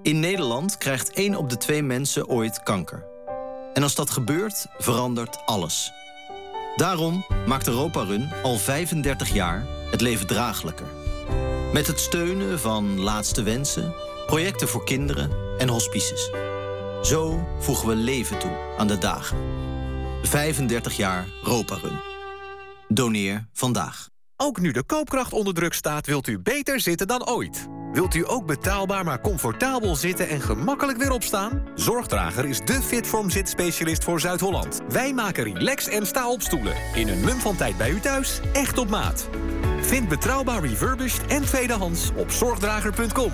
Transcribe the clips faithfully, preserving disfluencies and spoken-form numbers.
In Nederland krijgt één op de twee mensen ooit kanker. En als dat gebeurt, verandert alles. Daarom maakt Europa Run al vijfendertig jaar het leven draaglijker. Met het steunen van Laatste Wensen, projecten voor kinderen en hospices. Zo voegen we leven toe aan de dagen. vijfendertig jaar Europa Run. Doneer vandaag. Ook nu de koopkracht onder druk staat, wilt u beter zitten dan ooit. Wilt u ook betaalbaar maar comfortabel zitten en gemakkelijk weer opstaan? Zorgdrager is de Fitform zitspecialist voor Zuid-Holland. Wij maken relax- en sta-opstoelen. In een mum van tijd bij u thuis, echt op maat. Vind betrouwbaar refurbished en tweedehands op zorgdrager punt com.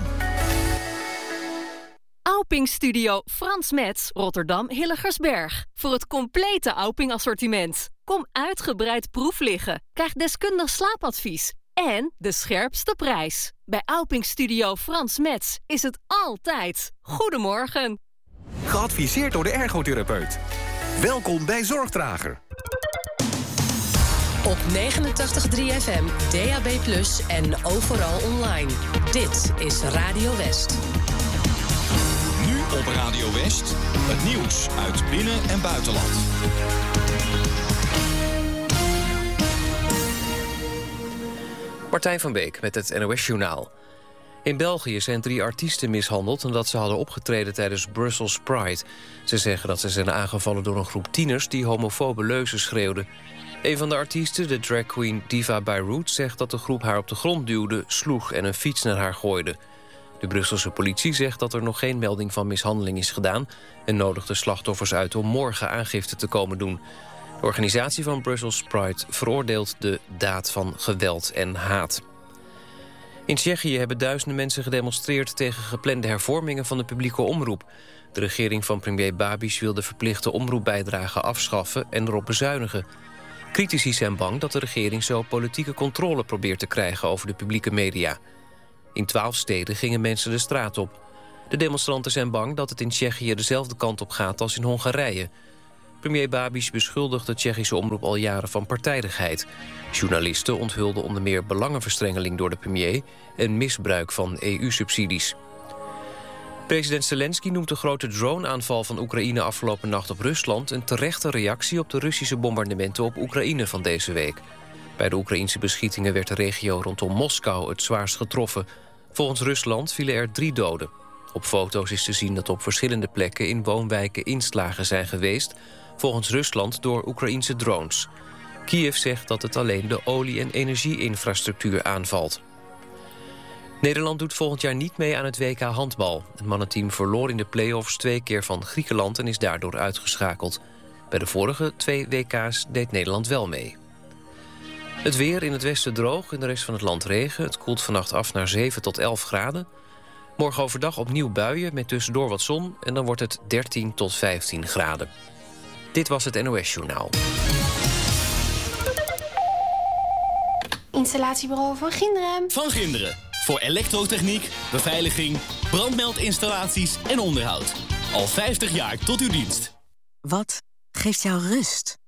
Auping Studio Frans Metz, Rotterdam Hilligersberg. Voor het complete Auping assortiment. Kom uitgebreid proef liggen. Krijg deskundig slaapadvies. En de scherpste prijs. Bij Auping Studio Frans Metz is het altijd goedemorgen. Geadviseerd door de ergotherapeut. Welkom bij Zorgdrager. Op negenentachtig komma drie F M, D A B plus, en overal online. Dit is Radio West. Nu op Radio West, het nieuws uit binnen- en buitenland. Martijn van Beek met het N O S-journaal. In België zijn drie artiesten mishandeld omdat ze hadden opgetreden tijdens Brussels Pride. Ze zeggen dat ze zijn aangevallen door een groep tieners die homofobe leuzen schreeuwden. Een van de artiesten, de dragqueen Diva Beirut, zegt dat de groep haar op de grond duwde, sloeg en een fiets naar haar gooide. De Brusselse politie zegt dat er nog geen melding van mishandeling is gedaan en nodigt de slachtoffers uit om morgen aangifte te komen doen. De organisatie van Brussels Pride veroordeelt de daad van geweld en haat. In Tsjechië hebben duizenden mensen gedemonstreerd tegen geplande hervormingen van de publieke omroep. De regering van premier Babiš wil de verplichte omroepbijdrage afschaffen en erop bezuinigen. Critici zijn bang dat de regering zo politieke controle probeert te krijgen over de publieke media. In twaalf steden gingen mensen de straat op. De demonstranten zijn bang dat het in Tsjechië dezelfde kant op gaat als in Hongarije. Premier Babiš beschuldigt de Tsjechische omroep al jaren van partijdigheid. Journalisten onthulden onder meer belangenverstrengeling door de premier en misbruik van E U-subsidies. President Zelensky noemt de grote drone-aanval van Oekraïne afgelopen nacht op Rusland een terechte reactie op de Russische bombardementen op Oekraïne van deze week. Bij de Oekraïnse beschietingen werd de regio rondom Moskou het zwaarst getroffen. Volgens Rusland vielen er drie doden. Op foto's is te zien dat op verschillende plekken in woonwijken inslagen zijn geweest, volgens Rusland door Oekraïnse drones. Kiev zegt dat het alleen de olie- en energie-infrastructuur aanvalt. Nederland doet volgend jaar niet mee aan het W K handbal. Het mannenteam verloor in de play-offs twee keer van Griekenland en is daardoor uitgeschakeld. Bij de vorige twee W K's deed Nederland wel mee. Het weer in het westen droog, in de rest van het land regen. Het koelt vannacht af naar zeven tot elf graden. Morgen overdag opnieuw buien met tussendoor wat zon en dan wordt het dertien tot vijftien graden. Dit was het N O S-journaal. Installatiebureau Van Ginderen. Van Ginderen. Voor elektrotechniek, beveiliging, brandmeldinstallaties en onderhoud. Al vijftig jaar tot uw dienst. Wat geeft jou rust?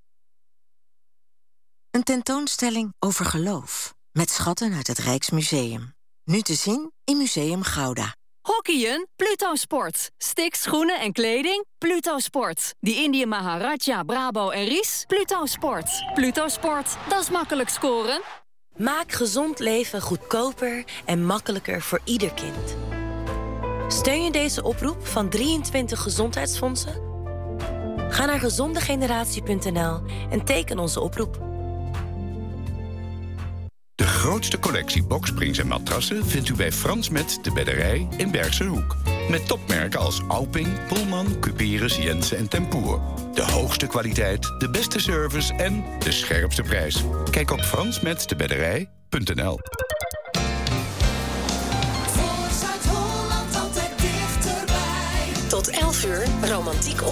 Een tentoonstelling over geloof. Met schatten uit het Rijksmuseum. Nu te zien in Museum Gouda. Hockeyen? Pluto Sport. Sticks, schoenen en kleding? Pluto Sport. Die Indië Maharaja, Brabo en Ries? Pluto Sport. Pluto Sport, dat is makkelijk scoren. Maak gezond leven goedkoper en makkelijker voor ieder kind. Steun je deze oproep van drieëntwintig gezondheidsfondsen? Ga naar gezondegeneratie punt n l en teken onze oproep. De grootste collectie boksprings en matrassen vindt u bij Frans Met de Bedderij in Bergse Hoek. Met topmerken als Auping, Pullman, Cuperus, Jensen en Tempoer. De hoogste kwaliteit, de beste service en de scherpste prijs. Kijk op frans met de bedderij punt n l. Tot elf uur, romantiek op